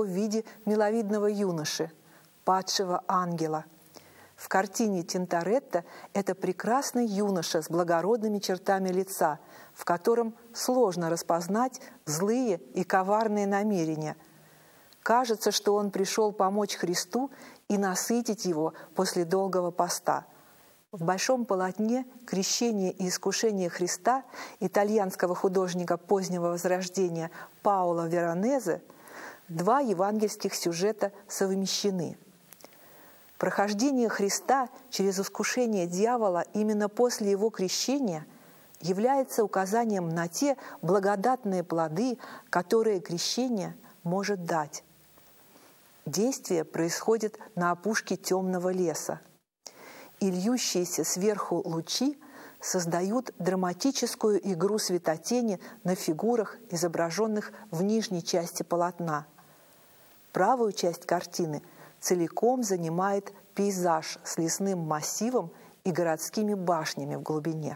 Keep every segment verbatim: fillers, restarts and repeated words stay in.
в виде миловидного юноши, падшего ангела. В картине Тинторетто это прекрасный юноша с благородными чертами лица, в котором сложно распознать злые и коварные намерения. Кажется, что он пришел помочь Христу и насытить его после долгого поста. В большом полотне «Крещение и искушение Христа» итальянского художника позднего Возрождения Паоло Веронезе два евангельских сюжета совмещены. Прохождение Христа через искушение дьявола именно после его крещения является указанием на те благодатные плоды, которые крещение может дать. Действие происходит на опушке темного леса, и льющиеся сверху лучи создают драматическую игру светотени на фигурах, изображенных в нижней части полотна. Правую часть картины целиком занимает пейзаж с лесным массивом и городскими башнями в глубине.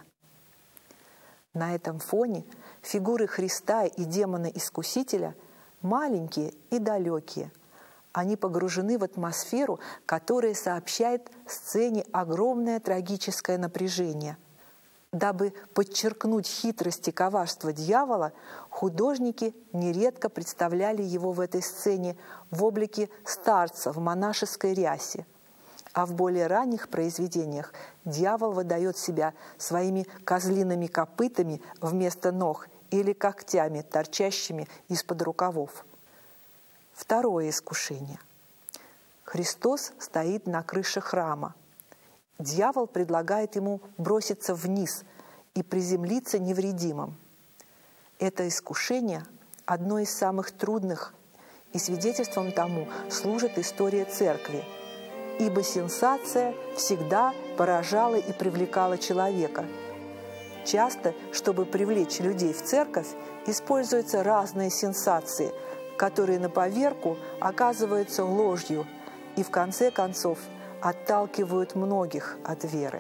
На этом фоне фигуры Христа и демона-искусителя маленькие и далекие. Они погружены в атмосферу, которая сообщает сцене огромное трагическое напряжение. Дабы подчеркнуть хитрость и коварство дьявола, художники нередко представляли его в этой сцене в облике старца в монашеской рясе. А в более ранних произведениях дьявол выдает себя своими козлиными копытами вместо ног или когтями, торчащими из-под рукавов. Второе искушение. Христос стоит на крыше храма. Дьявол предлагает ему броситься вниз и приземлиться невредимым. Это искушение – одно из самых трудных, и свидетельством тому служит история Церкви, ибо сенсация всегда поражала и привлекала человека. Часто, чтобы привлечь людей в церковь, используются разные сенсации, которые на поверку оказываются ложью и в конце концов отталкивают многих от веры.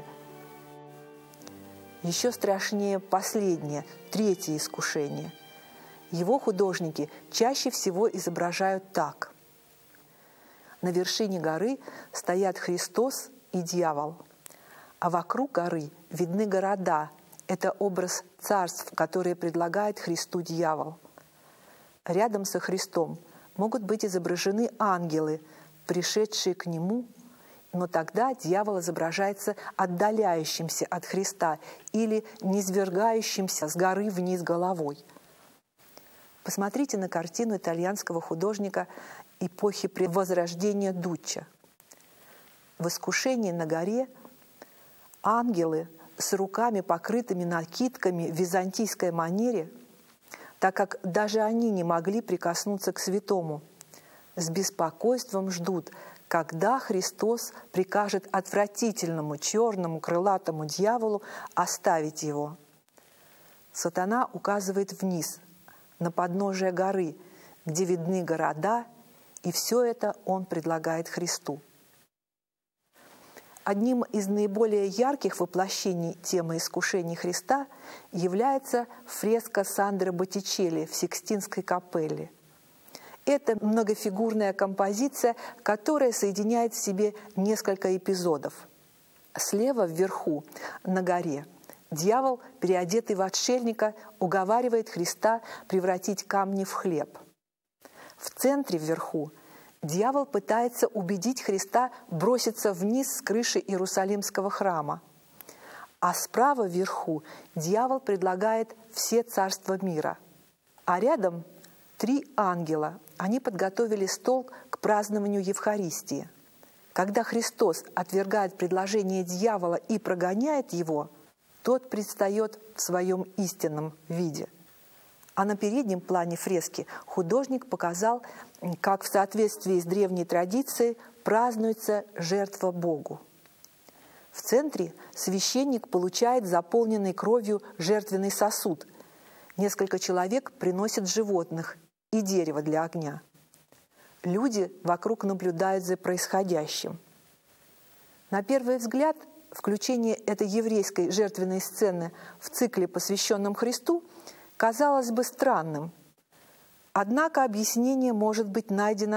Еще страшнее последнее, третье искушение. Его художники чаще всего изображают так. На вершине горы стоят Христос и дьявол, а вокруг горы видны города. Это образ царств, которые предлагает Христу дьявол. Рядом со Христом могут быть изображены ангелы, пришедшие к Нему, но тогда дьявол изображается отдаляющимся от Христа или низвергающимся с горы вниз головой. Посмотрите на картину итальянского художника эпохи Возрождения Дуччо. В «Искушении на горе» ангелы с руками, покрытыми накидками в византийской манере, так как даже они не могли прикоснуться к святому, с беспокойством ждут, когда Христос прикажет отвратительному черному крылатому дьяволу оставить его. Сатана указывает вниз, на подножие горы, где видны города, и все это он предлагает Христу. Одним из наиболее ярких воплощений темы искушений Христа является фреска Сандро Боттичелли в Сикстинской капелле. Это многофигурная композиция, которая соединяет в себе несколько эпизодов. Слева вверху, на горе, дьявол, переодетый в отшельника, уговаривает Христа превратить камни в хлеб. В центре вверху дьявол пытается убедить Христа броситься вниз с крыши Иерусалимского храма. А справа вверху дьявол предлагает все царства мира. А рядом три ангела. Они подготовили стол к празднованию Евхаристии. Когда Христос отвергает предложение дьявола и прогоняет его, тот предстает в своем истинном виде. А на переднем плане фрески художник показал, как в соответствии с древней традицией празднуется жертва Богу. В центре священник получает заполненный кровью жертвенный сосуд. Несколько человек приносят животных и дерево для огня. Люди вокруг наблюдают за происходящим. На первый взгляд, включение этой еврейской жертвенной сцены в цикле, посвященном Христу, казалось бы странным. Однако объяснение может быть найдено